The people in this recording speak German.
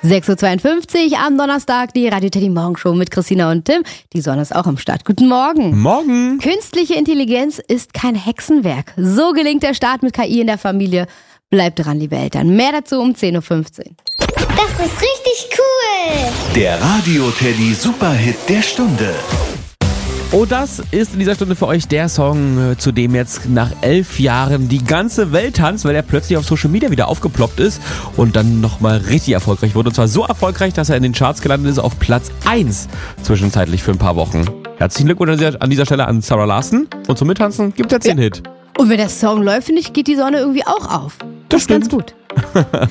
6.52 Uhr am Donnerstag, die Radio Teddy Morgenshow mit Christina und Tim. Die Sonne ist auch am Start. Guten Morgen. Morgen. Künstliche Intelligenz ist kein Hexenwerk. So gelingt der Start mit KI in der Familie. Bleibt dran, liebe Eltern. Mehr dazu um 10.15 Uhr. Das ist richtig cool. Der Radio Teddy Superhit der Stunde. Oh, das ist in dieser Stunde für euch der Song, zu dem jetzt nach 11 Jahren die ganze Welt tanzt, weil er plötzlich auf Social Media wieder aufgeploppt ist und dann nochmal richtig erfolgreich wurde. Und zwar so erfolgreich, dass er in den Charts gelandet ist auf Platz 1 zwischenzeitlich für ein paar Wochen. Herzlichen Glückwunsch an dieser Stelle an Sarah Larson. Und zum Mittanzen gibt es jetzt den Hit. Und wenn der Song läuft, finde ich, geht die Sonne irgendwie auch auf. Das ist ganz gut.